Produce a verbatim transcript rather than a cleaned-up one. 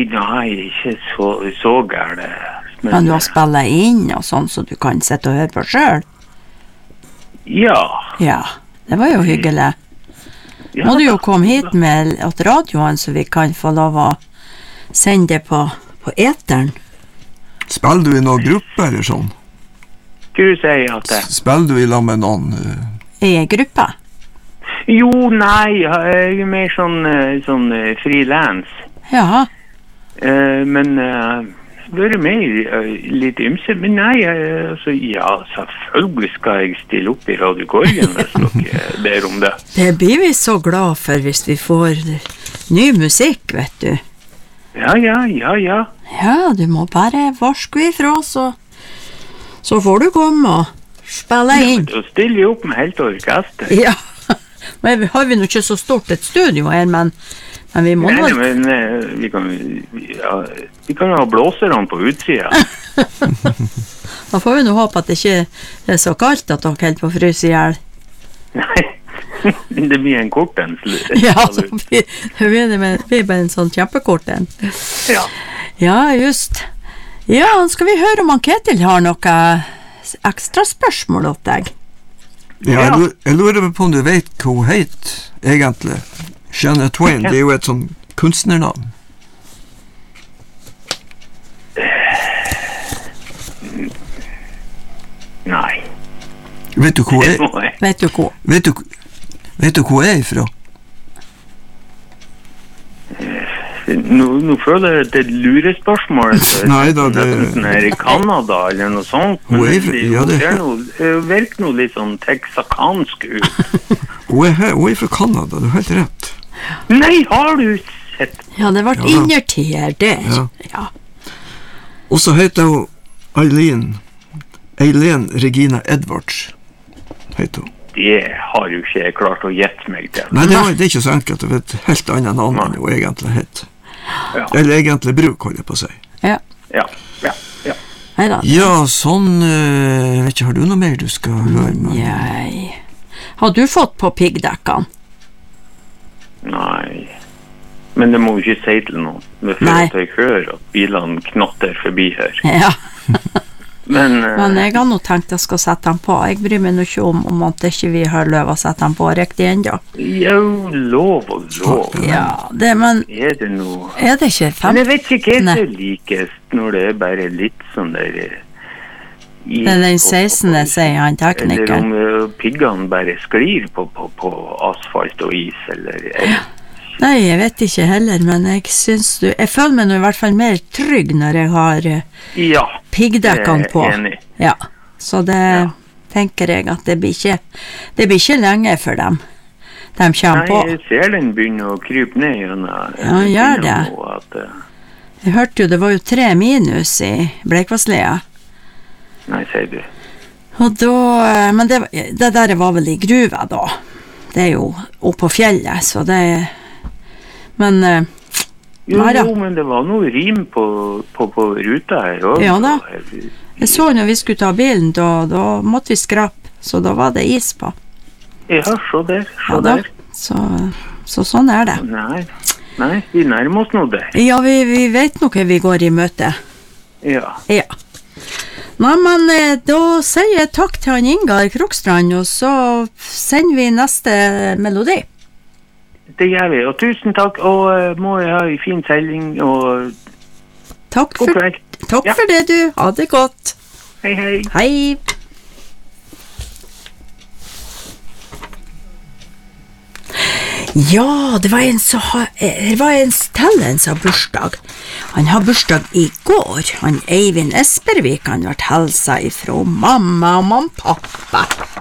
nei, ikke så, så gærlig. Men, Men du har spillet inn og sånn, så du kan sitte og høre på selv? Ja. Ja, det var jo hyggelig. Ja, Må du jo komme hit med at radioen, så vi kan få lov å sende det på, på eteren. Spiller du i noen gruppe eller sånn? Hva du sier at det? Spiller du i lag med noen? Uh... I en gruppe? Jo, nei, jeg er mer sånn, sånn frilans. Ja. Uh, men uh, det er mer uh, litt ymse. Men nei, uh, altså, ja, selvfølgelig skal jeg stille opp i Radio Korgen hvis dere ber om det. Det blir vi så glad for hvis vi får ny musikk, vet du. Ja, ja, ja, ja. Ja, du må bare varske ifra, så, så får du komme og spille inn. Ja, da stiller jeg opp med helt orkester. Ja. Men har vi nå ikke så stort et studio her, men, men vi må Nei, nå... men uh, vi kan ja, vi kan ha blåserne på utsida. Da får vi nå håpe at det ikke er så kaldt at dere helt på frys i hjel. Nei, det blir en kort en. Ja, så blir det med, blir bare en sånn kjempekort en. Ja. Ja, just. Ja, skal vi høre om han Ketil har noe ekstra spørsmål åt deg? Ja, jeg, lurer, jeg lurer på om du vet hva hun heter, egentlig. Shania Twain, det er jo et sånn kunstnernavn. Nei. Vet du hvor jeg Vet du hvor? Vet du, vet du hvor jeg er ifra? Nå, nå føler jeg det er et lurespørsmål. Nei da, det er her i Kanada eller noe sånt. Hun er fra, ja, det er noe, det virker noe litt sånn texakansk ut. Hun er, her, hun er fra Kanada, du har helt rett. Nei, har du sett? Ja, det ble Ja. innertier der. Ja. Ja. Og så heter hun Eileen Eileen Regina Edwards heter hun. Det har jo ikke jeg klart å gjette meg til. Nei, det, var, det er ikke så enkelt. Det er et helt annet navn enn hun egentlig heter. Ja. Eller egentlig bruk, holder jeg på å si. Ja. Ja, ja, ja. Neida. Ja, sånn øh, vet ikke, har du noe mer du skal høre med? Nei. Har du fått på piggdekkene? Nei. Men det må jo ikke si til noen. Det er Nei. for at jeg hører at bilene knotter forbi her. Ja. Men, uh, Men jeg har nå tenkt jeg skal sette den på. Jeg bryr meg nå ikke om, om at ikke vi har løv å sette den på riktig enda. jo, lov og lov. Ja, det, men Er det noe? er det ikke fem? Men jeg vet ikke hva Nei. det er likest når det er bare litt sånn der eh, is Det er den på- sekstende, på- sier han teknikeren. Eller om uh, piggene bare sklir på, på, på asfalt og is, eller... eller Nei, jeg vet ikke heller, men jeg synes du... Jeg føler meg nå i hvert fall mer trygg når jeg har uh, ja, piggdekkene på. jeg er enig. Ja, så det Ja. tenker jeg at det blir ikke, det blir ikke lenge for dem. De kommer Nei, på. jeg ser den begynner å krype ned gjennom. Ja, han gjør det. At, uh, Jeg hørte jo, det var jo tre minus i Bleikvasslia. nei, sier du. Og da, eh, men det, det der var vel i gruva da. Det er jo oppe på fjellet, så det men eh, Jo, Nei da. jo, men det var noe rim på, på, på ruta her også. Ja da. jeg så når vi skulle ta bilen, da, da måtte vi skrape, så da var det is på. Ja, så der, så Ja da, der. så, så sånn er det. Nei, nei, vi nærmer oss nå der. Ja, vi, vi vet nok hva vi går i møte. Ja. Ja. Nei, men eh, da sier jeg takk til han Ingar Krokstrand, og så sender vi neste melodi. Det gjør vi, og tusen takk, og uh, må jeg ha en fin seiling, og Takk god for, kveld. takk Ja. for det, du. Ha det godt. Hei, hei. Hei. Ja, det var en som har, det var en til en som har bursdag. Han har bursdag i går. Han Eivind Espervik, han ble helsa ifra mamma og mamma pappa.